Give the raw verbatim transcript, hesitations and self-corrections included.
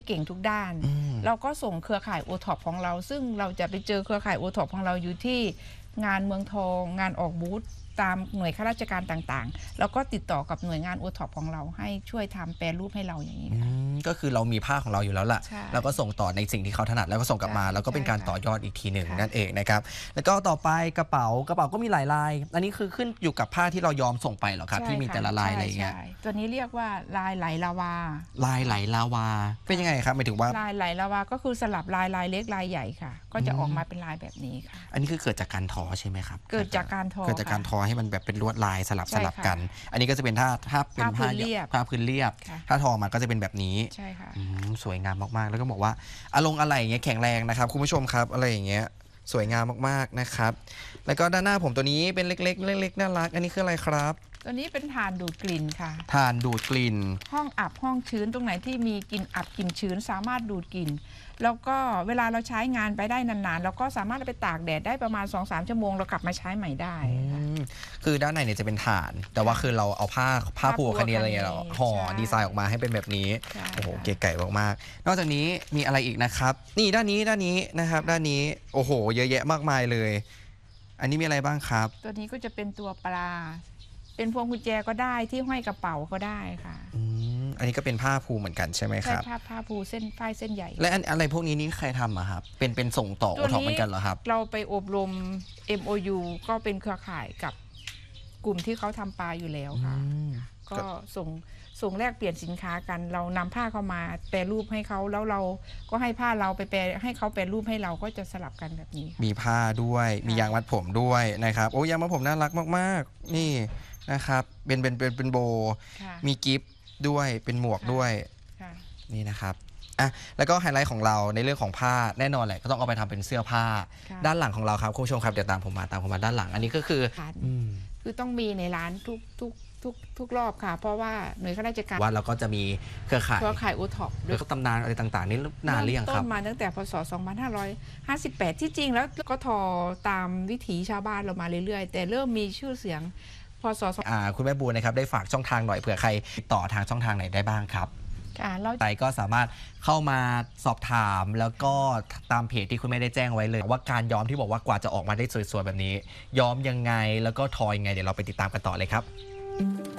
เก่งทุกด้านเราก็ส่งเครือข่ายโอท็อปของเราซึ่งเราจะไปเจอเครือข่ายโอท็อปของเราอยู่ที่งานเมืองทองงานออกบูธตามหน่วยข้าราชการต่างๆแล้วก็ติดต่อกับหน่วยงานโอท็อปของเราให้ช่วยทำแปรรูปให้เราอย่างนี้ค่ะก็คือเรามีผ้าของเราอยู่แล้วล่ะแล้วก็ส่งต่อในสิ่งที่เขาถนัดแล้วก็ส่งกลับมาแล้วก็เป็นการต่อยอดอีกทีหนึ่งนั่นเองนะครับแล้วก็ต่อไปกระเป๋ากระเป๋าก็มีหลายลายอันนี้คือขึ้นอยู่กับผ้าที่เรายอมส่งไปเหรอครับที่มีแต่ละลายอะไรเงี้ยตัวนี้เรียกว่าลายไหลลาวาลายไหลลาวาเป็นยังไงครับหมายถึงว่าลายไหลลาวาก็คือสลับลายลายเล็กลายใหญ่ค่ะก็จะออกมาเป็นลายแบบนี้ค่ะอันนี้คือเกิดจากการทอใช่ไหมครับเกิดจากการทอเกิดจากการทอให้มันแบบเป็นลวดลายสลับสลับกันอันนี้ก็จะเป็นถ้าถ้าเป็นผ้าเรียบผ้าพื้นเรียบถ้าทอมาก็จะเป็นแบบนี้ใช่ค่ะสวยงามมากๆแล้วก็บอกว่าอารมณ์อะไรอย่างเงี้ยแข็งแรงนะครับคุณผู้ชมครับอะไรอย่างเงี้ยสวยงามมากๆนะครับแล้วก็ด้านหน้าผมตัวนี้เป็นเล็กๆเล็กๆน่ารักอันนี้คืออะไรครับตัวนี้เป็นถ่านดูดกลิ่นค่ะถ่านดูดกลิ่นห้องอับห้องชื้นตรงไหนที่มีกลิ่นอับกลิ่นชื้นสามารถดูดกลิ่นแล้วก็เวลาเราใช้งานไปได้นานๆแล้วก็สามารถไปตากแดดได้ประมาณ สองถึงสาม ชั่วโมงเรากลับมาใช้ใหม่ได้คือด้านในเนี่ยจะเป็นถ่านแต่ว่าคือเราเอาผ้าผ้าปูคาเนียอะไรเงี้ยเราห่อดีไซน์ออกมาให้เป็นแบบนี้โอ้โหเก๋ไก่มากๆนอกจากนี้มีอะไรอีกนะครับนี่ด้านนี้ด้านนี้นะครับด้านนี้โอ้โหเยอะแยะมากมายเลยอันนี้มีอะไรบ้างครับตัวนี้ก็จะเป็นตัวปลาเป็นพวงกุญแจก็ได้ที่ห้อยกระเป๋าก็ได้ค่ะอันนี้ก็เป็นผ้าภูเหมือนกันใช่ไหมครับใช่ผ้าผ้าภูเส้นฝ้ายเส้นใหญ่และอะไรพวกนี้นี่ใครทำอะครับเป็นเป็นส่งต่อโอท็อปเหมือนกันเหรอครับเราไปอบรม เอ็ม โอ ยู ก็เป็นเครือข่ายกับกลุ่มที่เขาทำปลาอยู่แล้วค่ะก็ส่งส่งแลกเปลี่ยนสินค้ากันเรานำผ้าเข้ามาแปรรูปให้เขาแล้วเราก็ให้ผ้าเราไปแปรให้เขาแปรรูปให้เราก็จะสลับกันแบบนี้มีผ้าด้วยมียางมัดผมด้วยนะครับโอ้ยางมัดผมน่ารักมากๆนี่นะครับเป็นเป็นเป็นเป็นโบมีกิฟต์ด้วยเป็นหมวกด้วยนี่นะครับอ่ะแล้วก็ไฮไลท์ของเราในเรื่องของผ้าแน่นอนแหละก็ต้องเอาไปทำเป็นเสื้อผ้าด้านหลังของเราครับคุณผู้ชมครับเดี๋ยวตามผมมาตามผมมาด้านหลังอันนี้ก็คือคือต้องมีในร้านทุกทุกทุกทุกรอบค่ะเพราะว่าหน่วยข้าราชการว่าเราก็จะมีเครือข่ายเครือข่ายโอท็อปด้วยตำนานอะไรต่างๆนี่นานหรือยังครับต้นมาตั้งแต่พศสองพันห้าร้อยห้าสิบแปดที่จริงแล้วก็ทอตามวิถีชาวบ้านเรามาเรื่อยๆแต่เริ่มมีชื่อเสียงพศคุณแม่บูนะครับได้ฝากช่องทางหน่อยเผื่อใครติดต่อทางช่องทางไหนได้บ้างครับใจก็สามารถเข้ามาสอบถามแล้วก็ตามเพจที่คุณแม่ได้แจ้งไว้เลยว่าการย้อมที่บอกว่ากว่าจะออกมาได้สวยๆแบบนี้ย้อมยังไงแล้วก็ทอยังไงเดี๋ยวเราไปติดตามกันต่อเลยครับ